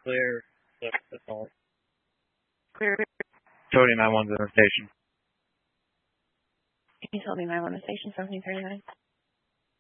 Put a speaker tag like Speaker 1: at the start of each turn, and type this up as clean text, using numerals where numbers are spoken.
Speaker 1: clear. That's all.
Speaker 2: Clear.
Speaker 3: Cody 911's on the station.
Speaker 2: Can you tell me 911 station 1739?